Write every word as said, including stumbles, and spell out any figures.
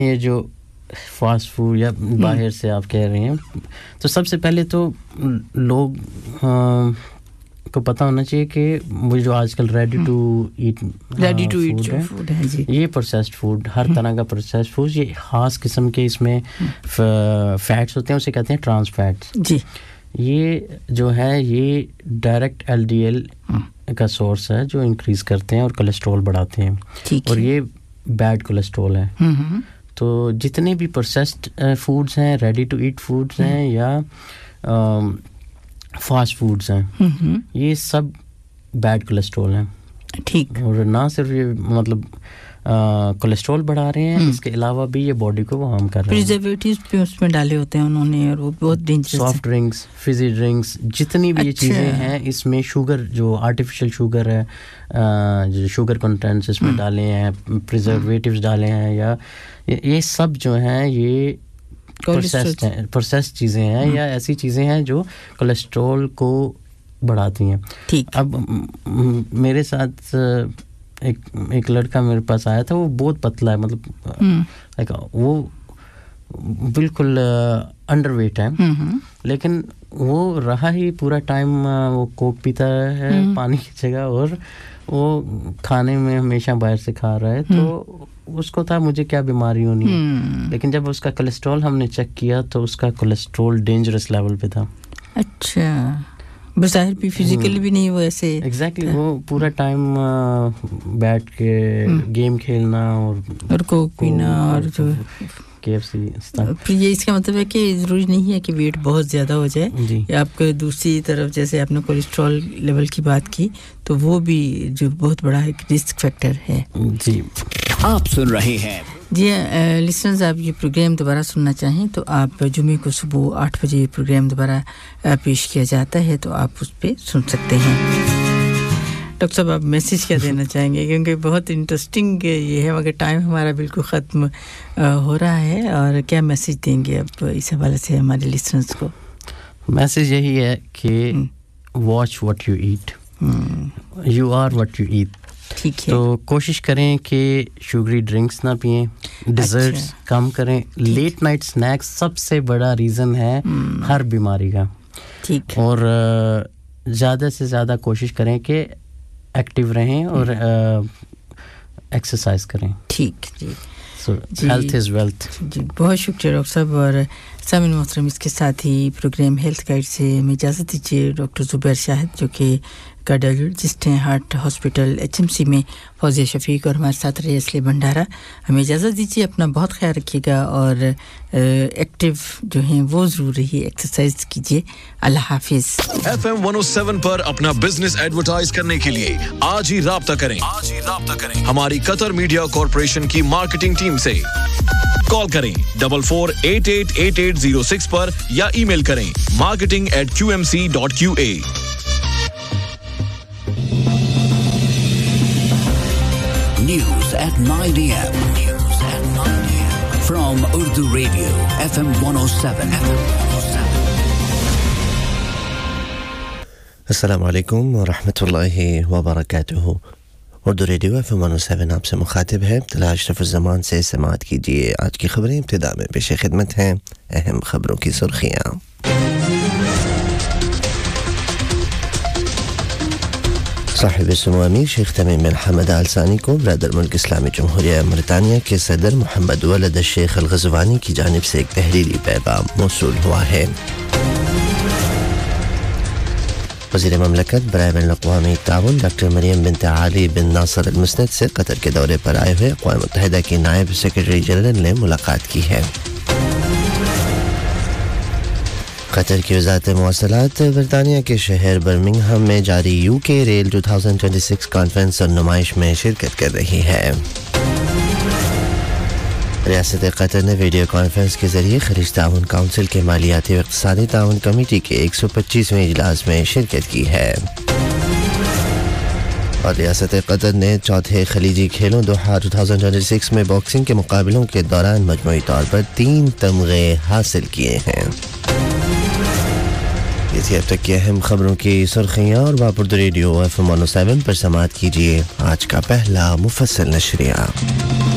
یہ جو fast food یا باہر سے آپ کہہ رہے ہیں تو سب سے پہلے تو لوگ کو پتہ ہونا چاہیے کہ وہ جو آج کل ready to at ready to eat food ہے جی یہ پروسیسڈ فوڈ ہر طرح کا پروسیسڈ فوڈ یہ خاص قسم کے اس میں فیٹس ہوتے ہیں اسے کہتے ہیں ٹرانس فیٹس جی یہ جو ہے یہ ڈائریکٹ ایل ڈی ایل کا سورس ہے جو انکریز کرتے ہیں اور کولیسٹرول بڑھاتے ہیں اور یہ بیڈ کولیسٹرول ہے تو جتنے بھی پروسیسڈ فوڈز ہیں ریڈی ٹو ایٹ فوڈز ہیں یا فاسٹ فوڈز ہیں یہ سب بیڈ کولیسٹرول ہیں ٹھیک اور نہ صرف یہ مطلب کولیسٹرول بڑھا رہے ہیں اس کے علاوہ بھی یہ باڈی کو ہارم کر رہے ہیں پریزرویٹیوز بھی اس میں ڈالے ہوتے ہیں انہوں نے اور وہ بہت dangerous soft drinks fuzzy drinks جتنی بھی یہ چیزیں ہیں اس میں شوگر جو آرٹیفیشل شوگر ہے جو شوگر کنٹینٹس اس میں ڈالے ہیں پریزرویٹیوز ڈالے ہیں یا یہ سب جو ہیں یہ پروسیسڈ ہیں پروسیسڈ چیزیں ہیں یا ایسی چیزیں ہیں جو کولیسٹرول کو بڑھاتی ہیں ٹھیک اب میرے ساتھ ایک ایک لڑکا میرے پاس آیا تھا وہ بہت پتلا ہے مطلب وہ بالکل انڈر ویٹ ہے لیکن وہ رہا ہی پورا ٹائم وہ کوک پیتا ہے پانی کی جگہ اور وہ کھانے میں ہمیشہ باہر سے کھا رہا ہے تو اس کو تھا مجھے کیا بیماری ہونی ہے لیکن جب اس کا کولیسٹرول ہم نے چیک کیا تو اس کا کولیسٹرول ڈینجرس لیول پہ تھا اچھا بظاہر بھی فزیکلی بھی نہیں وہ ایسے ایگزیکٹلی وہ پورا ٹائم بیٹھ کے گیم کھیلنا اور اور کوک پینا اور جو کے ایف سی یہ اس کا مطلب ہے کہ ضروری نہیں ہے کہ ویٹ بہت زیادہ ہو جائے یا آپ کو دوسری طرف جیسے آپ نے کولیسٹرول لیول کی بات کی تو وہ بھی جو بہت بڑا ایک رسک فیکٹر ہے جی آپ سن رہے ہیں جی لسنرز آپ یہ پروگرام دوبارہ سننا چاہیں تو آپ جمعے کو صبح آٹھ بجے یہ پروگرام دوبارہ پیش کیا جاتا ہے تو آپ اس پہ سن سکتے ہیں ڈاکٹر صاحب آپ میسیج کیا دینا چاہیں گے کیونکہ بہت انٹرسٹنگ یہ ہے مگر ٹائم ہمارا بالکل ختم ہو رہا ہے اور کیا میسیج دیں گے اب اس حوالے سے ہمارے لسنرز کو میسیج یہی ہے کہ watch what you at you are what you at ٹھیک ہے تو کوشش کریں کہ شوگری ڈرنکس نہ پئیں ڈیزرٹس کم کریں لیٹ نائٹ سنیکس سب سے بڑا ریزن ہے ہر بیماری کا ٹھیک اور زیادہ سے زیادہ کوشش کریں کہ ایکٹیو رہیں اور ایکسرسائز کریں ٹھیک جی سو ہیلتھ از ویلتھ جی بہت شکریہ ڈاکٹر صاحب اور سامعین محترم اس کے ساتھ ہی پروگرام ہیلتھ گائیڈ سے ہمیں اجازت دیجیے ڈاکٹر زبیر شاہد جو کہ کارڈیالوجسٹ ہیں heart hospital H M C میں فوزیہ شفیق اور ہمارے ساتھ رہے اسلے بھنڈارا ہمیں اجازت دیجیے اپنا بہت خیال رکھیے گا اور ایکٹیو جو ہیں وہ ضرور رہیے ایکسرسائز کیجیے اللہ حافظ ایف ایم ون او سیون پر اپنا بزنس ایڈورٹائز کرنے کے لیے آج ہی رابطہ کریں آج ہی رابطہ کریں ہماری قطر میڈیا کارپوریشن کی مارکیٹنگ ٹیم سے کال کریں double four eight at at at zero six پر یا ای میل کریں marketing at Q M C dot Q a News at nine a.m. News at nine a.m. From Urdu Radio, F M one oh seven. F M one oh seven. السلام علیکم ورحمۃ اللہ وبرکاتہ. Urdu radio F M one او seven آپ سے مخاطب ہے. ابتدا اشرف الزمان سے سماعت کیجیے آج کی خبریں. ابتدا میں پیش خدمت ہیں اہم خبروں کی سرخیاں. صاحب سمو امیر شیخ تمیم بن حمد آل ثانی کو برادر ملک اسلامی جمہوریہ موريتانيا کے صدر محمد ولد الشیخ الغزوانی کی جانب سے ایک تحریری پیغام موصول ہوا ہے. وزیر مملکت برائے بین الاقوامی تعاون ڈاکٹر مریم بنت علی بن ناصر المسند سے قطر کے دورے پر آئے ہوئے اقوام متحدہ کی نائب سیکرٹری جنرل نے ملاقات کی ہے. قطر کی وزارت مواصلات برطانیہ کے شہر برمنگھم میں جاری یو کے ریل دو ہزار چھبیس کانفرنس اور نمائش میں شرکت کر رہی ہے. ریاست قطر نے ویڈیو کانفرنس کے ذریعے خلیج تعاون کونسل کے مالیاتی و اقتصادی تعاون کمیٹی کے ایک سو پچیسویں اجلاس میں شرکت کی ہے. اور ریاست قطر نے چوتھے خلیجی کھیلوں دوحہ دو ہزار چھبیس میں باکسنگ کے مقابلوں کے دوران مجموعی طور پر تین تمغے حاصل کیے ہیں. یہ تھی اب تک کی اہم خبروں کی سرخیاں اور آپ Urdu radio F M one او سیون پر سماعت کیجیے آج کا پہلا مفصل نشریہ.